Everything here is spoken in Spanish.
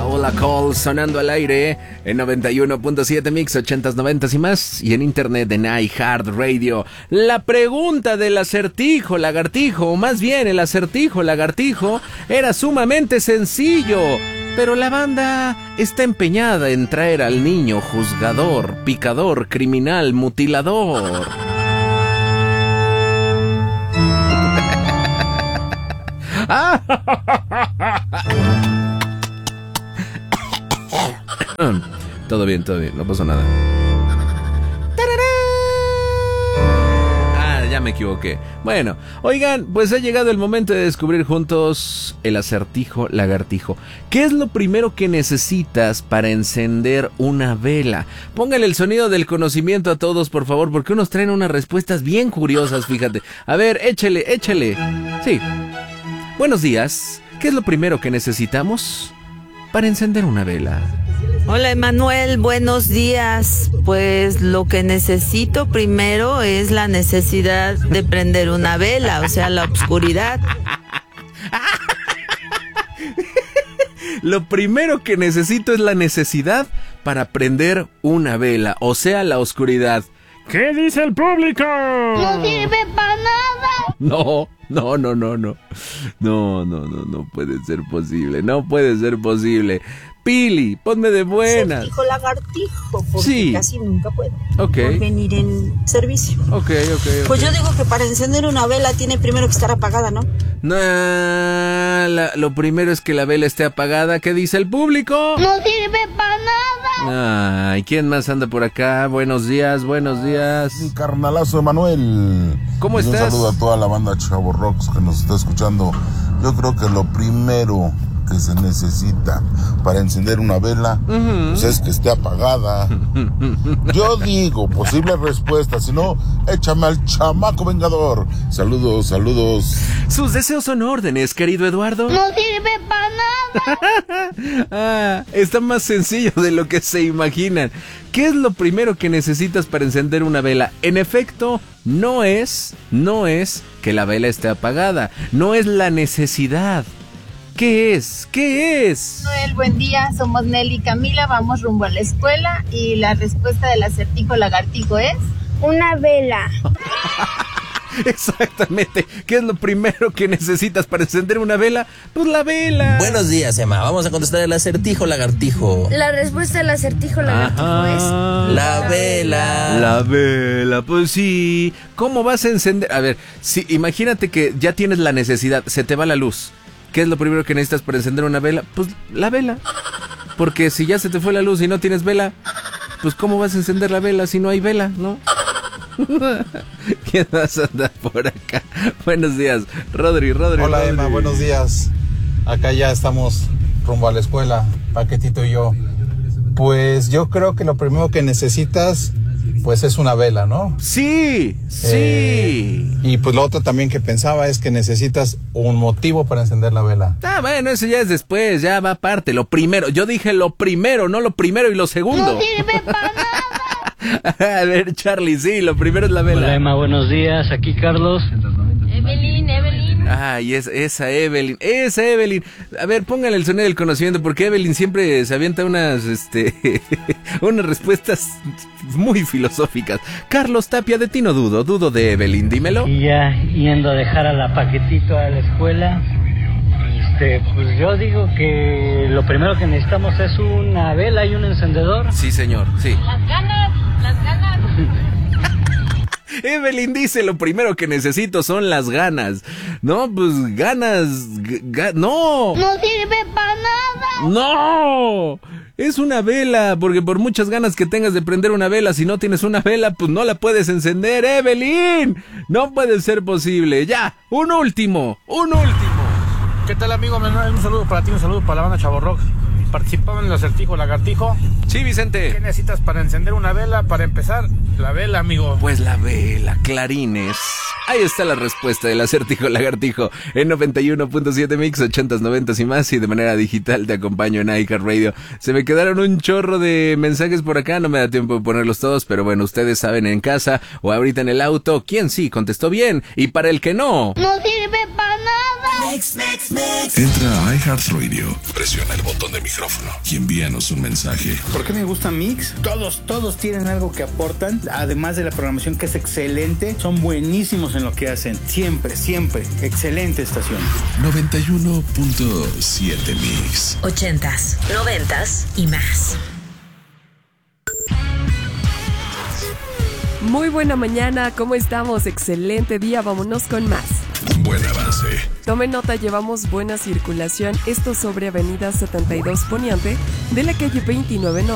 Paula Cole sonando al aire en 91.7 Mix, 80s, 90s y más, y en internet en iHeartRadio. La pregunta del acertijo lagartijo, o más bien el acertijo lagartijo, era sumamente sencillo, pero la banda está empeñada en traer al niño juzgador, picador, criminal, mutilador. Todo bien, no pasó nada. Ya me equivoqué. Bueno, oigan, pues ha llegado el momento de descubrir juntos el acertijo lagartijo. ¿Qué es lo primero que necesitas para encender una vela? Póngale el sonido del conocimiento a todos, por favor, porque unos traen unas respuestas bien curiosas, fíjate. A ver, échale. Sí. Buenos días. ¿Qué es lo primero que necesitamos para encender una vela? Hola, Emanuel, buenos días. Pues lo que necesito primero es la necesidad de prender una vela, o sea, la oscuridad. Lo primero que necesito es la necesidad para prender una vela, o sea, la oscuridad. ¿Qué dice el público? No sirve para nada. No puede ser posible. Pili, ponme de buenas. Acertijo lagartijo, porque sí. Casi nunca puedo por venir en servicio. Ok. Pues yo digo que para encender una vela tiene primero que estar apagada, ¿no? No, lo primero es que la vela esté apagada. ¿Qué dice el público? No sirve para nada. Ay, ¿quién más anda por acá? Buenos días. Mi carnalazo Emanuel. ¿Cómo estás? Un saludo a toda la banda Chavo Rocks que nos está escuchando. Yo creo que lo primero que se necesita para encender una vela, pues es que esté apagada. Yo digo, posible respuesta, si no, échame al chamaco vengador. Saludos. Sus deseos son órdenes, querido Eduardo. No sirve para nada. Está más sencillo de lo que se imaginan. ¿Qué es lo primero que necesitas para encender una vela? En efecto, no es que la vela esté apagada, no es la necesidad. ¿Qué es? Noel, buen día, somos Nelly y Camila, vamos rumbo a la escuela y la respuesta del acertijo lagartijo es... Una vela. Exactamente. ¿Qué es lo primero que necesitas para encender una vela? Pues la vela. Buenos días, Emma. Vamos a contestar el acertijo lagartijo. La respuesta del acertijo lagartijo es... La vela. La vela, pues sí. ¿Cómo vas a encender? A ver, si imagínate que ya tienes la necesidad, se te va la luz. ¿Qué es lo primero que necesitas para encender una vela? Pues la vela. Porque si ya se te fue la luz y no tienes vela, pues ¿cómo vas a encender la vela si no hay vela, no? ¿Quién más anda por acá? Buenos días, Rodri. Hola, Emma, buenos días. Acá ya estamos rumbo a la escuela, Paquetito y yo. Pues yo creo que lo primero que necesitas, pues es una vela, ¿no? Sí. Y pues lo otro también que pensaba es que necesitas un motivo para encender la vela. Bueno, eso ya es después, ya va aparte. Lo primero, yo dije lo primero, no lo primero y lo segundo. No sirve para nada. A ver, Charlie, sí, lo primero es la vela. Hola, Emma, buenos días, aquí Carlos. Evelyn. Ay, esa Evelyn. A ver, póngale el sonido del conocimiento, porque Evelyn siempre se avienta unas respuestas muy filosóficas. Carlos Tapia, de ti no dudo de Evelyn, dímelo. Y ya yendo a dejar a la Paquetito a la escuela, pues yo digo que lo primero que necesitamos es una vela y un encendedor. Sí, señor, sí. Las ganas. Evelyn dice, lo primero que necesito son las ganas. No, pues ganas... ¡No! No sirve para nada. ¡No! Es una vela, porque por muchas ganas que tengas de prender una vela, si no tienes una vela, pues no la puedes encender, Evelyn. No puede ser posible. Ya, un último. ¿Qué tal, amigo Manuel? Un saludo para ti, un saludo para la banda Chavo Rock. ¿Participaban en el acertijo lagartijo? Sí, Vicente. ¿Qué necesitas para encender una vela? Para empezar, la vela, amigo. Pues la vela, clarines. Ahí está la respuesta del acertijo lagartijo en 91.7 Mix, 80s, 90s y más, y de manera digital te acompaño en iHeartRadio. Se me quedaron un chorro de mensajes por acá, no me da tiempo de ponerlos todos, pero bueno, ustedes saben en casa o ahorita en el auto quién sí contestó bien y para el que no. No sirve para nada. Entra a iHeartRadio, presiona el botón de micrófono y envíanos un mensaje. ¿Por qué me gusta Mix? Todos tienen algo que aportan, además de la programación que es excelente, son buenísimos en lo que hacen, siempre, excelente estación. 91.7 Mix. 80s, 90s y más. Muy buena mañana, ¿cómo estamos? Excelente día, vámonos con más. Buen avance. Tomen nota, llevamos buena circulación, esto sobre Avenida 72 Poniente de la calle 29 Norte